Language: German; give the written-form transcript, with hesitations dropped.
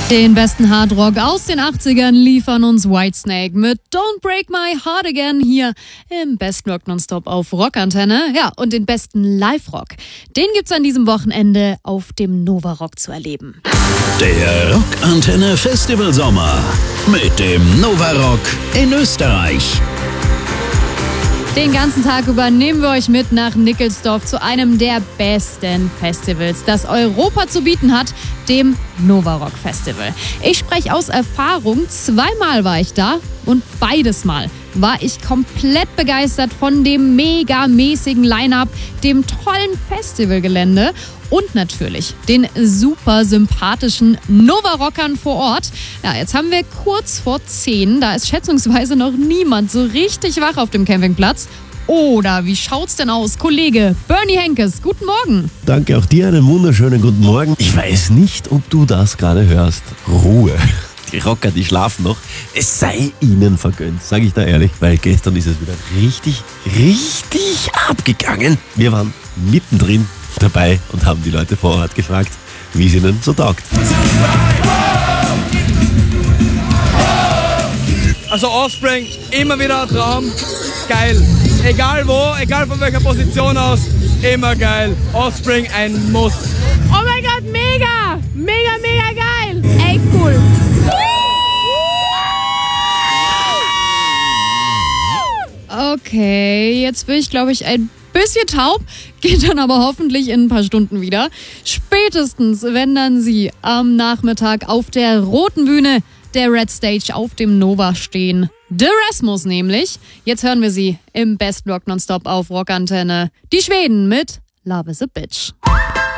Den besten Hardrock aus den 80ern liefern uns Whitesnake mit Don't Break My Heart Again hier im Best Rock Nonstop auf Rockantenne. Ja, und den besten Live-Rock, den gibt's an diesem Wochenende auf dem Nova Rock zu erleben. Der Rockantenne Festival Sommer mit dem Nova Rock in Österreich. Den ganzen Tag über nehmen wir euch mit nach Nickelsdorf zu einem der besten Festivals, das Europa zu bieten hat, dem Nova Rock Festival. Ich spreche aus Erfahrung, zweimal war ich da und beides Mal war ich komplett begeistert von dem megamäßigen Line-Up, dem tollen Festivalgelände und natürlich den super sympathischen Nova-Rockern vor Ort. Ja, jetzt haben wir kurz vor 10, da ist schätzungsweise noch niemand so richtig wach auf dem Campingplatz. Oder wie schaut's denn aus? Kollege Bernie Henkes, guten Morgen. Danke auch dir, einen wunderschönen guten Morgen. Ich weiß nicht, ob du das gerade hörst. Ruhe. Die Rocker, die schlafen noch. Es sei ihnen vergönnt, sage ich da ehrlich, weil gestern ist es wieder richtig abgegangen. Wir waren mittendrin dabei und haben die Leute vor Ort gefragt, wie es ihnen so taugt. Also Offspring, immer wieder ein Traum, geil. Egal wo, egal von welcher Position aus, immer geil. Offspring ein Muss. Oh mein Gott, mega! Mega geil! Ey, cool! Okay, jetzt bin ich, glaube ich, ein bisschen taub, geht dann aber hoffentlich in ein paar Stunden wieder. Spätestens, wenn dann Sie am Nachmittag auf der roten Bühne der Red Stage auf dem Nova stehen. The Rasmus nämlich. Jetzt hören wir sie im Best Rock Nonstop auf Rockantenne. Die Schweden mit Love is a Bitch.